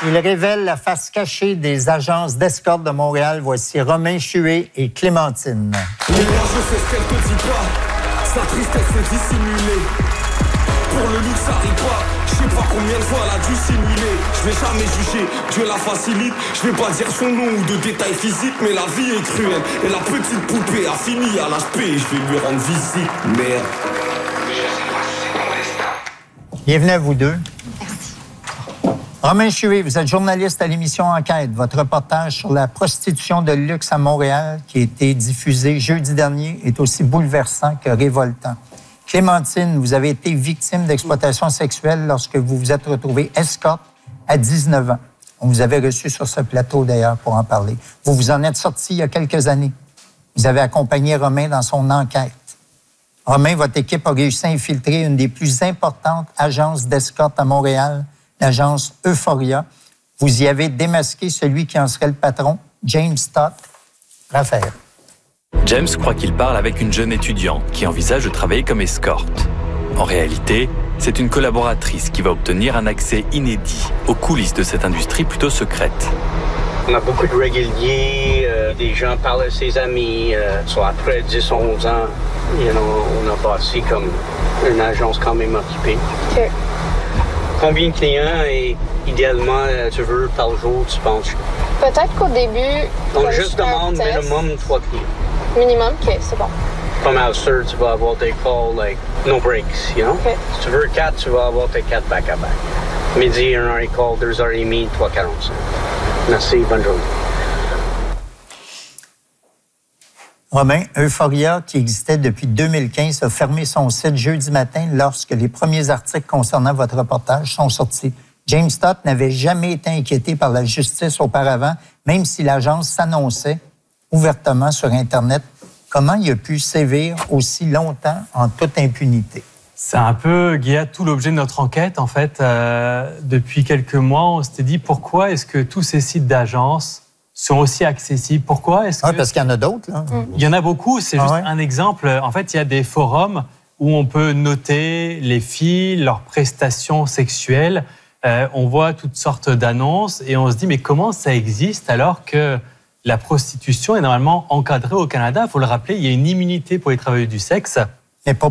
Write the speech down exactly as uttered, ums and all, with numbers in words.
Il révèle la face cachée des agences d'escorte de Montréal. Voici Romain Chué et Clémentine. L'énergie, c'est ce qu'elle te dit pas. Sa tristesse est dissimulée. Pour le luxe, ça rit pas. Je sais pas combien de fois elle a dû simuler. Je vais jamais juger, Dieu la facilite. Je vais pas dire son nom ou de détails physiques, mais la vie est cruelle. Et la petite poupée a fini à l'H P. Je vais lui rendre visite, merde. Bienvenue à vous deux. Merci. Romain Chué, vous êtes journaliste à l'émission Enquête. Votre reportage sur la prostitution de luxe à Montréal, qui a été diffusé jeudi dernier, est aussi bouleversant que révoltant. Clémentine, vous avez été victime d'exploitation sexuelle lorsque vous vous êtes retrouvée escorte à dix-neuf ans. On vous avait reçu sur ce plateau, d'ailleurs, pour en parler. Vous vous en êtes sorti il y a quelques années. Vous avez accompagné Romain dans son enquête. Romain, votre équipe a réussi à infiltrer une des plus importantes agences d'escorte à Montréal, l'agence Euphoria. Vous y avez démasqué celui qui en serait le patron, James Stott. Raphaël. James croit qu'il parle avec une jeune étudiante qui envisage de travailler comme escorte. En réalité, c'est une collaboratrice qui va obtenir un accès inédit aux coulisses de cette industrie plutôt secrète. On a beaucoup de réguliers, euh, des gens parlent à ses amis, euh, soit après dix, onze ans, you know, on a bâti comme une agence quand même occupée. OK. Combien de clients et idéalement tu veux par jour, tu penses? Peut-être qu'au début... On juste demande minimum trois clients. Minimum? OK, c'est bon. Comme à sûr, tu vas avoir des calls, like, no breaks, you know? Okay. Si tu veux quatre, tu vas avoir tes quatre back-à-back. Midi, une heure et quart, deux heures et demie, trois quarante-cinq. Merci, bonne journée. Romain, Euphoria, qui existait depuis deux mille quinze, a fermé son site jeudi matin lorsque les premiers articles concernant votre reportage sont sortis. James Stott n'avait jamais été inquiété par la justice auparavant, même si l'agence s'annonçait ouvertement sur Internet. Comment il a pu sévir aussi longtemps en toute impunité? C'est un peu, Guilla, tout l'objet de notre enquête. En fait, euh, depuis quelques mois, on s'était dit pourquoi est-ce que tous ces sites d'agences sont aussi accessibles? Pourquoi est-ce que... Ah, parce qu'il y en a d'autres, là. Mm. Il y en a beaucoup. C'est ah, juste ouais? un exemple. En fait, il y a des forums où on peut noter les filles, leurs prestations sexuelles. Euh, on voit toutes sortes d'annonces et on se dit, mais comment ça existe alors que la prostitution est normalement encadrée au Canada? Il faut le rappeler, il y a une immunité pour les travailleurs du sexe. Mais pour